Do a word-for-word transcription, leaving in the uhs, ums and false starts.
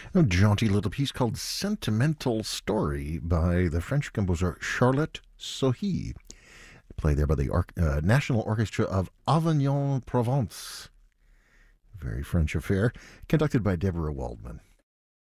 A jaunty little piece called Sentimental Story by the French composer Charlotte Sohi. Played there by the Or- uh, National Orchestra of Avignon, Provence. Very French affair. Conducted by Deborah Waldman.